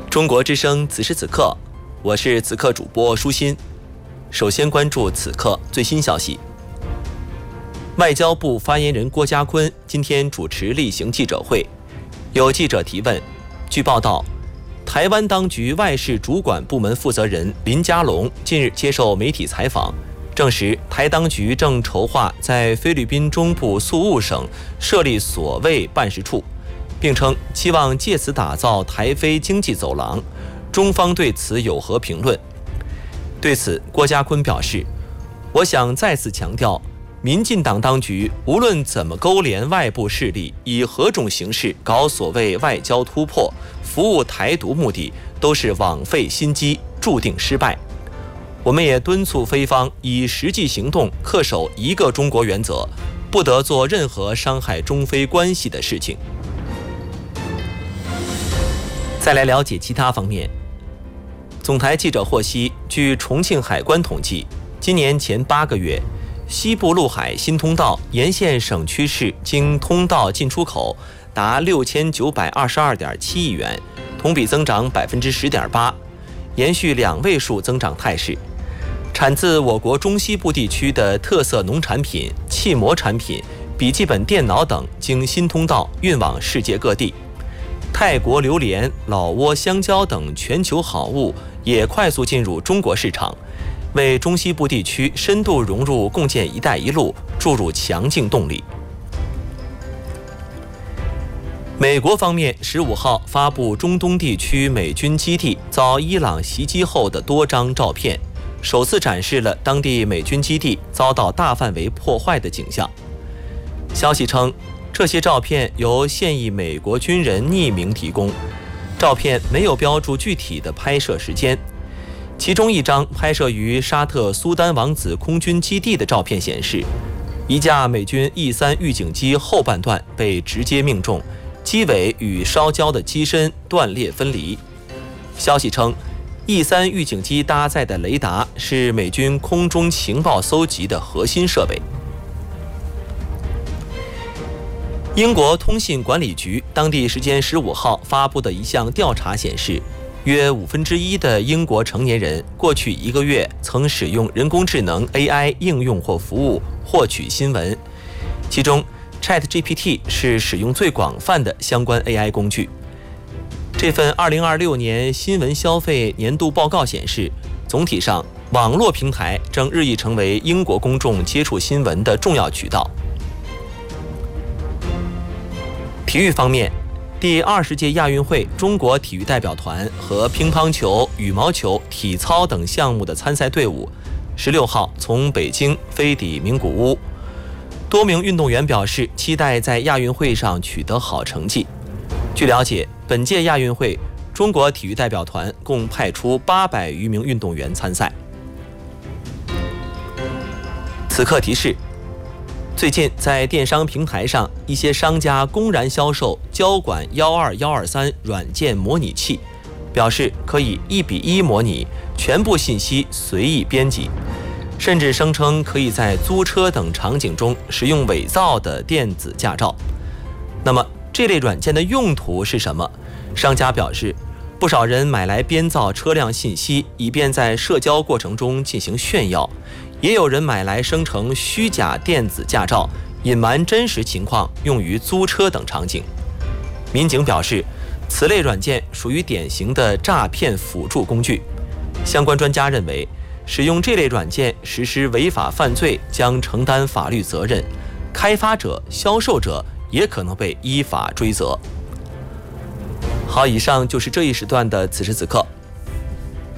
中国之声此时此刻，我是此刻主播舒心。首先关注此刻最新消息。外交部发言人郭家坤今天主持例行记者会，有记者提问。据报道，台湾当局外事主管部门负责人林佳龙近日接受媒体采访，证实台当局正筹划在菲律宾中部宿务省设立所谓办事处，并称期望借此打造台菲经济走廊，中方对此有何评论？对此，郭家坤表示，我想再次强调，民进党当局无论怎么勾连外部势力，以何种形式搞所谓外交突破，服务台独目的，都是枉费心机，注定失败。我们也敦促菲方以实际行动恪守一个中国原则，不得做任何伤害中菲关系的事情。再来了解其他方面。总台记者获悉，据重庆海关统计，今年前8个月，西部陆海新通道沿线省区市经通道进出口达6922.7亿元，同比增长10.8%，延续2位数增长态势。产自我国中西部地区的特色农产品、气膜产品、笔记本电脑等经新通道运往世界各地。泰国榴莲、老挝香蕉等全球好物也快速进入中国市场，为中西部地区深度融入共建“一带一路”注入强劲动力。美国方面15号发布中东地区美军基地遭伊朗袭击后的多张照片，首次展示了当地美军基地遭到大范围破坏的景象。消息称，这些照片由现役美国军人匿名提供，照片没有标注具体的拍摄时间。其中一张拍摄于沙特苏丹王子空军基地的照片显示，一架美军 E3 预警机后半段被直接命中，机尾与烧焦的机身断裂分离。消息称， E3 预警机搭载的雷达是美军空中情报搜集的核心设备。英国通信管理局当地时间15号发布的一项调查显示，约1/5的英国成年人过去1个月曾使用人工智能 AI 应用或服务获取新闻，其中 ChatGPT 是使用最广泛的相关 AI 工具。这份2026年新闻消费年度报告显示，总体上网络平台正日益成为英国公众接触新闻的重要渠道。体育方面，第20届亚运会中国体育代表团和乒乓球、羽毛球、体操等项目的参赛队伍16号从北京飞抵名古屋。多名运动员表示期待在亚运会上取得好成绩。据了解，本届亚运会中国体育代表团共派出800余名运动员参赛。此刻提示，最近在电商平台上，一些商家公然销售交管12123软件模拟器，表示可以1:1模拟，全部信息随意编辑，甚至声称可以在租车等场景中使用伪造的电子驾照。那么这类软件的用途是什么？商家表示，不少人买来编造车辆信息，以便在社交过程中进行炫耀。也有人买来生成虚假电子驾照，隐瞒真实情况，用于租车等场景。民警表示，此类软件属于典型的诈骗辅助工具。相关专家认为，使用这类软件实施违法犯罪将承担法律责任，开发者、销售者也可能被依法追责。好，以上就是这一时段的此时此刻。